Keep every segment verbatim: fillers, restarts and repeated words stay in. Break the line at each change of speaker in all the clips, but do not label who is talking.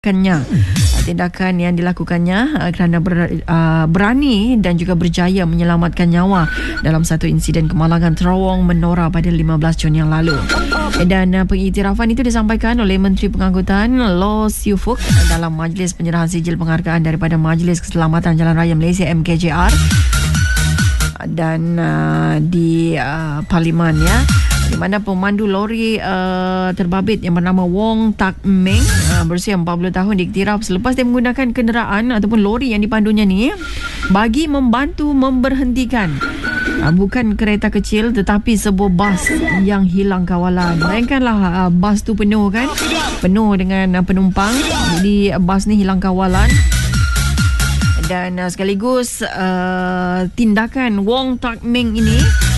Tindakannya, tindakan yang dilakukannya uh, kerana ber, uh, berani dan juga berjaya menyelamatkan nyawa dalam satu insiden kemalangan terowong Menora pada lima belas Jun yang lalu. Dan uh, pengiktirafan itu disampaikan oleh Menteri Pengangkutan Loh Siu Fook dalam majlis penyerahan sijil penghargaan daripada Majlis Keselamatan Jalan Raya Malaysia M K J R dan uh, di uh, Parlimen, ya, di mana pemandu lori uh, terbabit yang bernama Wong Tak Meng uh, berusia empat puluh tahun diiktiraf selepas dia menggunakan kenderaan ataupun lori yang dipandunya ni bagi membantu memberhentikan uh, bukan kereta kecil tetapi sebuah bas yang hilang kawalan. Bayangkanlah uh, bas tu penuh kan, penuh dengan uh, penumpang, jadi uh, bas ni hilang kawalan. Dan uh, sekaligus uh, tindakan Wong Tak Meng ini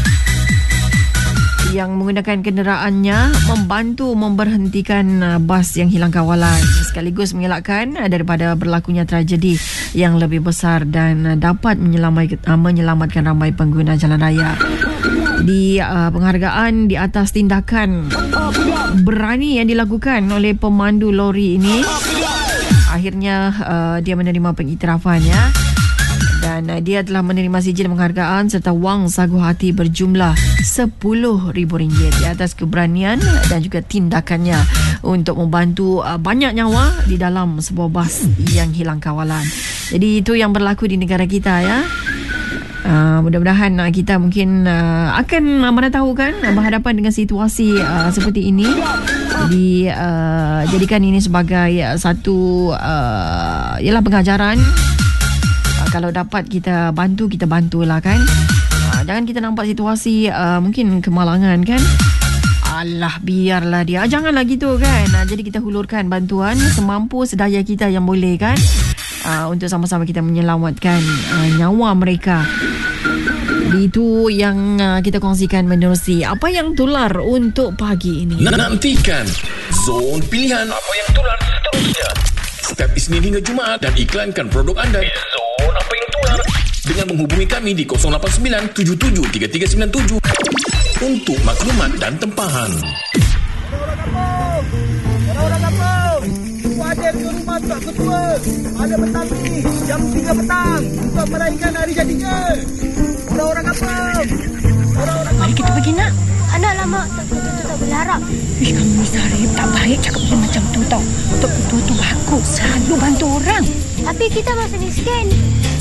yang menggunakan kenderaannya membantu memberhentikan uh, bas yang hilang kawalan, sekaligus mengelakkan uh, daripada berlakunya tragedi yang lebih besar dan uh, dapat menyelamatkan, uh, menyelamatkan ramai pengguna jalan raya. Di uh, penghargaan di atas tindakan berani yang dilakukan oleh pemandu lori ini, akhirnya uh, dia menerima pengiktirafan, ya. Dan uh, dia telah menerima sijil penghargaan serta wang sagu hati berjumlah sepuluh ribu ringgit di atas keberanian dan juga tindakannya untuk membantu uh, banyak nyawa di dalam sebuah bas yang hilang kawalan. Jadi itu yang berlaku di negara kita, ya. Uh, mudah-mudahan uh, kita mungkin uh, akan uh, mana tahu kan uh, berhadapan dengan situasi uh, seperti ini. Jadi uh, jadikan ini sebagai uh, satu uh, ialah pengajaran. Uh, kalau dapat kita bantu, kita bantulah kan. Uh, jangan kita nampak situasi uh, mungkin kemalangan kan, alah biarlah dia, janganlah gitu kan. Uh, jadi kita hulurkan bantuan semampu sedaya kita yang boleh kan, uh, untuk sama-sama kita menyelamatkan uh, nyawa mereka. Itu yang uh, kita kongsikan menerusi apa yang tular untuk pagi ini.
Nantikan Zon Pilihan apa yang tular seterusnya setiap Isnin hingga Jumaat dan iklankan produk anda di Zon Apa Yang Tular dengan menghubungi kami di kosong lapan sembilan tujuh tujuh tiga tiga sembilan tujuh untuk maklumat dan tempahan.
Orang-orang kampung, ada di rumah Tuan Ketua, ada petang ni jam tiga petang untuk meraihkan hari jadinya. Orang-orang kampung, orang-orang kampung.
Mari kita pergi, nak.
Anak lama tak betul tak boleh harap.
Ish, kamu ni Sarip, tak baik cakap dia macam tu tau. Tok Ketua tu bagus, selalu bantu orang.
Tapi kita masih miskin.